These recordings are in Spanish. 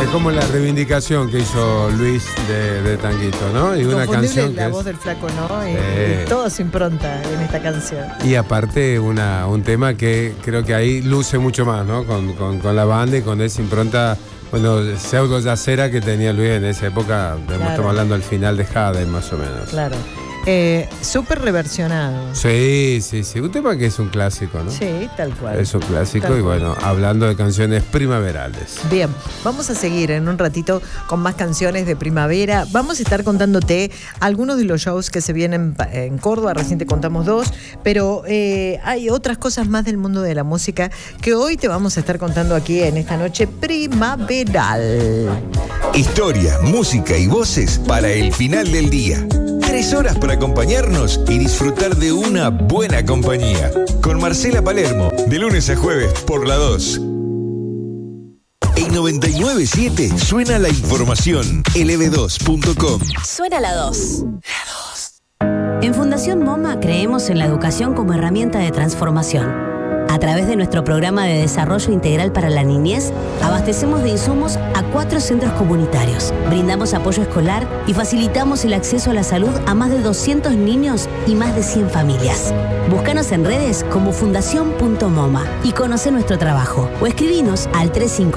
Es como la reivindicación que hizo Luis de Tanguito, ¿no? Y una canción que la voz del flaco, ¿no? Y todo se impronta en esta canción. Y aparte un tema que creo que ahí luce mucho más, ¿no? Con la banda y con esa impronta, bueno, pseudo yacera que tenía Luis en esa época. Claro. Estamos hablando al final de Jade, más o menos. Claro. Súper reversionado. Sí. Un tema que es un clásico, ¿no? Sí, tal cual. Es un clásico y bueno, hablando de canciones primaverales. Bien, vamos a seguir en un ratito con más canciones de primavera. Vamos a estar contándote algunos de los shows que se vienen en Córdoba. Recién te contamos 2, pero hay otras cosas más del mundo de la música que hoy te vamos a estar contando aquí en esta noche primaveral. Historia, música y voces para el final del día. 3 horas para acompañarnos y disfrutar de una buena compañía. Con Marcela Palermo, de lunes a jueves por la 2. En 99.7 suena la información. lb2.com. Suena la 2. La 2. En Fundación MoMA creemos en la educación como herramienta de transformación. A través de nuestro programa de desarrollo integral para la niñez, abastecemos de insumos a 4 centros comunitarios, brindamos apoyo escolar y facilitamos el acceso a la salud a más de 200 niños y más de 100 familias. Búscanos en redes como fundación.moma y conoce nuestro trabajo o escribinos al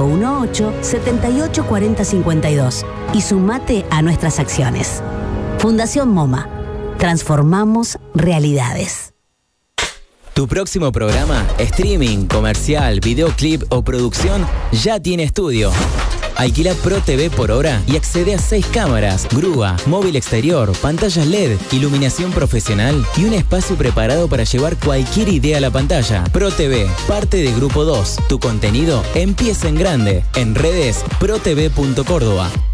3518-784052 y sumate a nuestras acciones. Fundación MoMA. Transformamos realidades. Tu próximo programa, streaming, comercial, videoclip o producción ya tiene estudio. Alquila Pro TV por hora y accede a 6 cámaras, grúa, móvil exterior, pantallas LED, iluminación profesional y un espacio preparado para llevar cualquier idea a la pantalla. Pro TV, parte de Grupo 2. Tu contenido empieza en grande. En redes protv.córdoba.